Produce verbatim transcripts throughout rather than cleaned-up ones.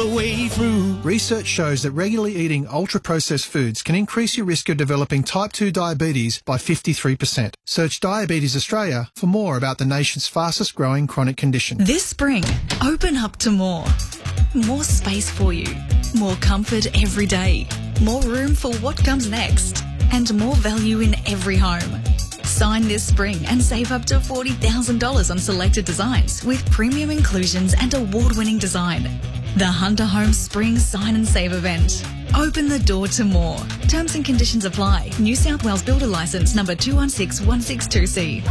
the way through. Research shows that regularly eating ultra-processed foods can increase your risk of developing type two diabetes by fifty-three percent. Search Diabetes Australia for more about the nation's fastest growing chronic condition. This spring, open up to more. More space for you. More comfort every day. More room for what comes next. And more value in every home. Sign this spring and save up to forty thousand dollars on selected designs with premium inclusions and award-winning design. The Hunter Homes Spring Sign and Save event. Open the door to more. Terms and conditions apply. New South Wales Builder Licence number two one six one six two C.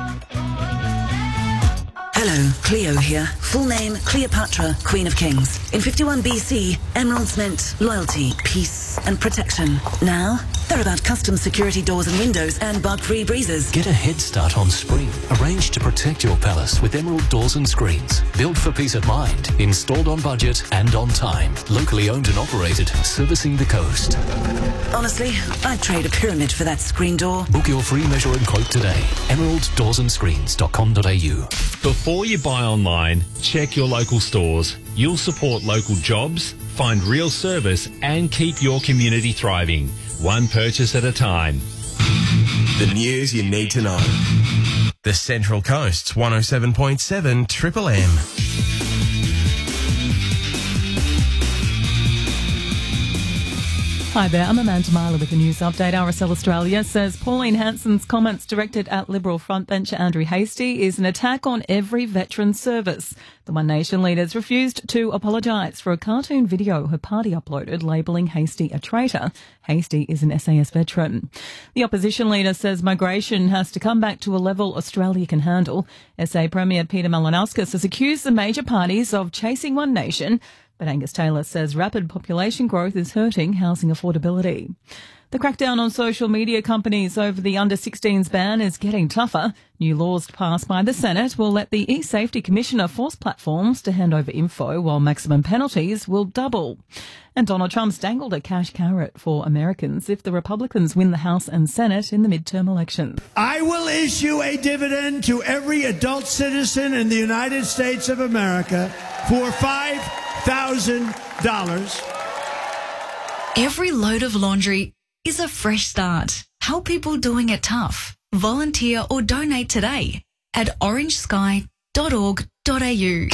Hello, Cleo here. Full name, Cleopatra, Queen of Kings. In fifty-one B C, emeralds meant loyalty, peace and protection. Now, they're about custom security doors and windows and bug-free breezes. Get a head start on spring. Arrange to protect your palace with Emerald Doors and Screens. Built for peace of mind. Installed on budget and on time. Locally owned and operated. Servicing the coast. Honestly, I'd trade a pyramid for that screen door. Book your free measure and quote today. emerald doors and screens dot com dot a u. Before you buy online, check your local stores. You'll support local jobs, find real service and keep your community thriving. One purchase at a time. The news you need to know. The Central Coast's one oh seven point seven Triple M. Hi there, I'm Amanda Myler with the news update. R S L Australia says Pauline Hanson's comments directed at Liberal frontbencher Andrew Hastie is an attack on every veteran service. The One Nation leaders refused to apologise for a cartoon video her party uploaded labelling Hastie a traitor. Hastie is an S A S veteran. The opposition leader says migration has to come back to a level Australia can handle. S A Premier Peter Malinauskas has accused the major parties of chasing One Nation. But Angus Taylor says rapid population growth is hurting housing affordability. The crackdown on social media companies over the under sixteens ban is getting tougher. New laws passed by the Senate will let the e-Safety Commissioner force platforms to hand over info, while maximum penalties will double. And Donald Trump's dangled a cash carrot for Americans if the Republicans win the House and Senate in the midterm elections. I will issue a dividend to every adult citizen in the United States of America for five thousand dollars. Every load of laundry is a fresh start. Help people doing it tough. Volunteer or donate today at orange sky dot org dot a u.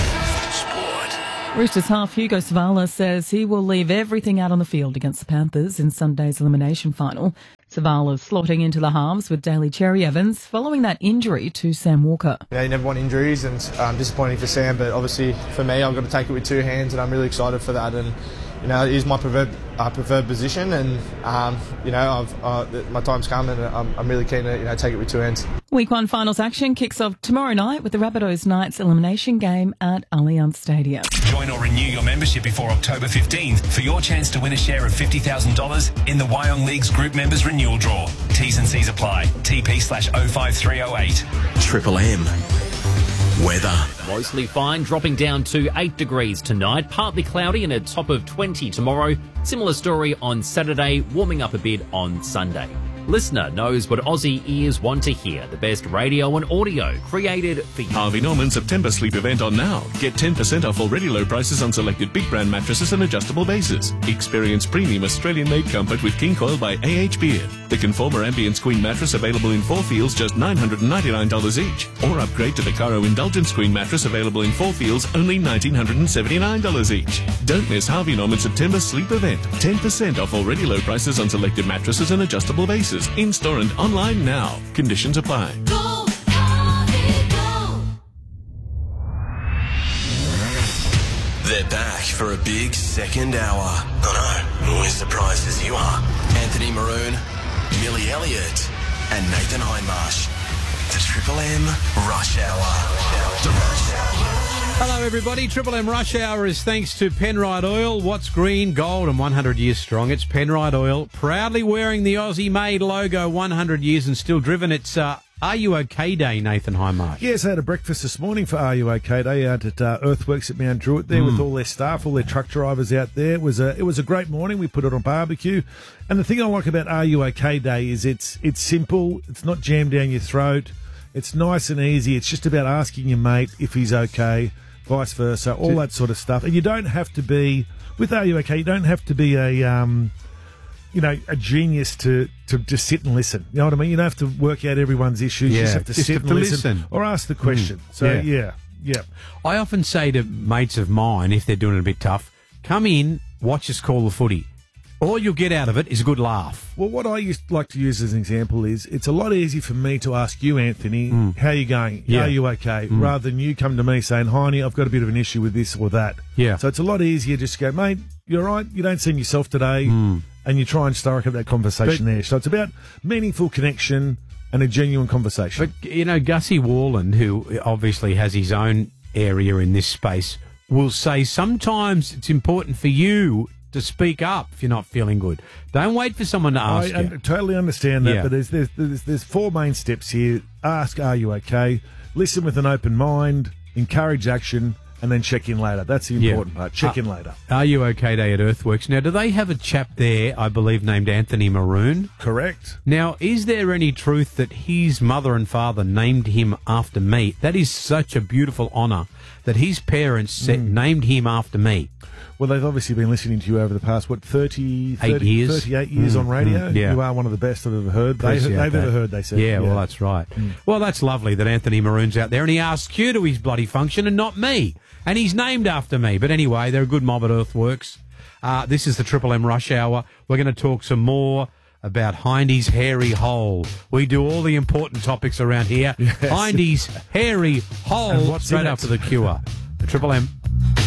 Roosters half Hugo Savala says he will leave everything out on the field against the Panthers in Sunday's elimination final. Savala's slotting into the halves with Daly Cherry Evans following that injury to Sam Walker. Yeah, you never want injuries, and um, disappointing for Sam, but obviously for me I've got to take it with two hands, and I'm really excited for that. And you know, it is my preferred, uh, preferred position, and um, you know, I've, uh, my time's come, and I'm, I'm really keen to you know take it with two hands. Week one finals action kicks off tomorrow night with the Rabbitohs Knights elimination game at Allianz Stadium. Join or renew your membership before October fifteenth for your chance to win a share of fifty thousand dollars in the Wyong League's Group Members Renewal Draw. T's and C's apply. T P slash oh five three oh eight. Triple M. Weather. Mostly fine, dropping down to eight degrees tonight. Partly cloudy and a top of twenty tomorrow. Similar story on Saturday, warming up a bit on Sunday. Listener knows what Aussie ears want to hear. The best radio and audio created for you. Harvey Norman September sleep event on now. Get ten percent off already low prices on selected big brand mattresses and adjustable bases. Experience premium Australian-made comfort with King Coil by A H Beard. The Conformer Ambience Queen mattress available in four feels just nine hundred ninety-nine dollars each. Or upgrade to the Caro Indulgence Queen mattress available in four feels only one thousand nine hundred seventy-nine dollars each. Don't miss Harvey Norman September sleep event. ten percent off already low prices on selected mattresses and adjustable bases. In-store and online now. Conditions apply. Go, Harvey, go. They're back for a big second hour. Oh no, we're surprised as you are. Anthony Maroon, Millie Elliott, and Nathan Hindmarsh. The Triple M Rush Hour. The Rush Hour. Hello everybody, Triple M Rush Hour is thanks to Penrite Oil. What's green, gold and one hundred years strong? It's Penrite Oil, proudly wearing the Aussie-made logo one hundred years and still driven. It's uh, Are You OK Day, Nathan Hindmarsh. Yes, I had a breakfast this morning for Are You OK Day out at uh, Earthworks at Mount Druitt there mm. with all their staff, all their truck drivers out there. It was a, it was a great morning. We put it on barbecue. And the thing I like about Are You OK Day is it's it's simple. It's not jammed down your throat. It's nice and easy. It's just about asking your mate if he's okay. vice versa, all Did- that sort of stuff. And you don't have to be, with Are You OK, you don't have to be a, um, you know, a genius to, to just sit and listen. You know what I mean? You don't have to work out everyone's issues. You Yeah, just have to just sit have and to listen, listen. or ask the question. Mm. So, Yeah. yeah, yeah. I often say to mates of mine, if they're doing it a bit tough, come in, watch us call the footy. All you'll get out of it is a good laugh. Well, what I used like to use as an example is it's a lot easier for me to ask you, Anthony, how you going? Yeah. Are you okay? Mm. Rather than you come to me saying, Heine, I've got a bit of an issue with this or that. Yeah. So it's a lot easier just to go, mate, you're right, you don't seem yourself today, Mm. and you try and strike up that conversation But- there. So it's about meaningful connection and a genuine conversation. But, you know, Gussie Warland, who obviously has his own area in this space, will say sometimes it's important for you to speak up if you're not feeling good. Don't wait for someone to ask I you. un- totally understand that, Yeah. but there's, there's there's there's four main steps here. Ask, are you okay? Listen with an open mind, encourage action, and then check in later. That's the Yeah. important part. Check Uh, in later. Are You OK Day at Earthworks. Now, do they have a chap there, I believe, named Anthony Maroon? Correct. Now, is there any truth that his mother and father named him after me? That is such a beautiful honour that his parents said, Mm. named him after me. Well, they've obviously been listening to you over the past, what, thirty, Eight thirty years. thirty-eight years Mm, on radio. mm, yeah. You are one of the best I've ever heard. They, Appreciate they've that. ever heard, they said. Yeah, well, that's right. Mm. Well, that's lovely that Anthony Maroon's out there and he asks you to his bloody function and not me. And he's named after me. But anyway, they're a good mob at Earthworks. Uh, this is the Triple M Rush Hour. We're going to talk some more about Hindy's hairy hole. We do all the important topics around here. Yes. Hindy's hairy hole. And what's straight in it? after the cure. The Triple M.